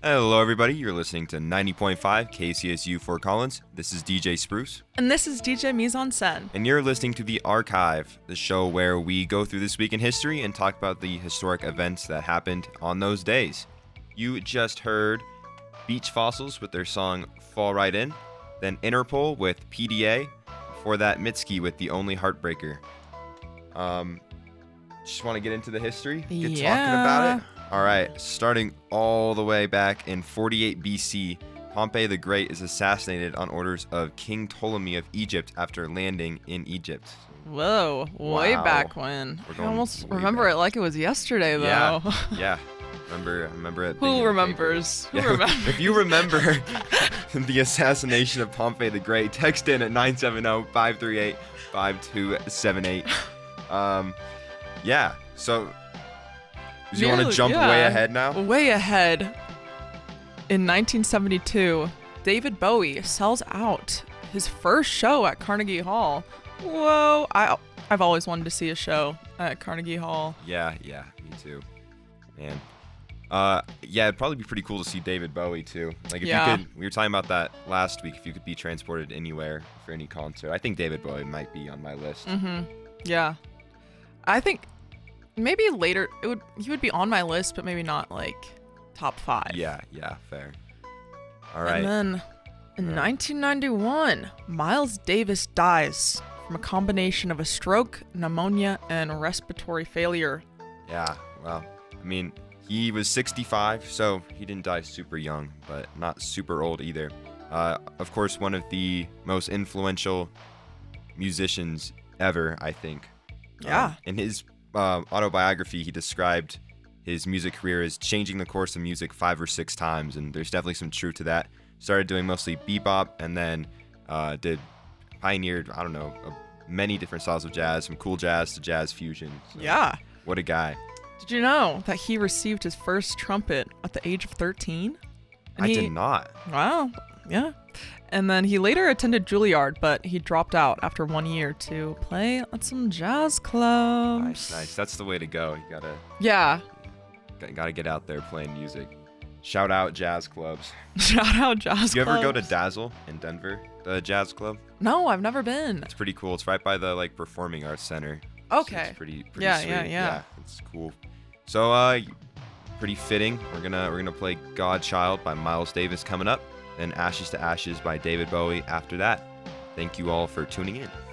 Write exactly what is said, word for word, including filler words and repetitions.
Hello, everybody. You're listening to ninety point five K C S U Fort Collins. This is D J Spruce. And this is D J Mise en Scène. And you're listening to The Archive, the show where we go through this week in history and talk about the historic events that happened on those days. You just heard Beach Fossils with their song Fall Right In, then Interpol with P D A, before that Mitski with The Only Heartbreaker. Um, just want to get into the history? Get yeah. talking about it? All right, starting all the way back in forty-eight B C, Pompey the Great is assassinated on orders of King Ptolemy of Egypt after landing in Egypt. Whoa, way Wow. back when. We're I almost way remember back. it like it was yesterday, though. Yeah, yeah. Remember, remember it. being in Who the remembers? Who paper. Yeah, remembers? If you remember the assassination of Pompey the Great, text in at nine seven zero, five three eight, five two seven eight. Um, yeah, so... Do you want to Nearly- jump yeah. way ahead now? Way ahead. In nineteen seventy-two, David Bowie sells out his first show at Carnegie Hall. Whoa, I, I've always wanted to see a show at Carnegie Hall. Yeah, yeah, me too. Man. Uh, yeah, it'd probably be pretty cool to see David Bowie too. Like if Yeah. you could, we were talking about that last week, if you could be transported anywhere for any concert. I think David Bowie might be on my list. Mm-hmm. Yeah. I think maybe later it would he would be on my list, but maybe not like top five. Yeah, yeah, fair. All right. And then in Yeah. nineteen ninety-one, Miles Davis dies from a combination of a stroke, pneumonia, and respiratory failure. Yeah, well, I mean, he was sixty-five, so he didn't die super young, but not super old either. Uh, of course, one of the most influential musicians ever, I think. Yeah. Um, in his uh, autobiography, he described his music career as changing the course of music five or six times, and there's definitely some truth to that. Started doing mostly bebop, and then uh, did pioneered, I don't know, uh, many different styles of jazz, from cool jazz to jazz fusion. So, Yeah. What a guy. Did you know that he received his first trumpet at the age of thirteen? And I he, did not. Wow. Yeah. And then he later attended Juilliard, but he dropped out after one year to play at some jazz clubs. Nice, nice. That's the way to go. You gotta, Yeah. gotta get out there playing music. Shout out jazz clubs. Shout out jazz Do you ever go to clubs. Dazzle in Denver, the jazz club? No, I've never been. It's pretty cool. It's right by the like Performing Arts Center. So Okay. it's pretty, pretty Yeah, sweet. yeah, yeah. It's cool. So, uh, pretty fitting. We're gonna we're gonna play Godchild by Miles Davis coming up, and Ashes to Ashes by David Bowie after that. Thank you all for tuning in.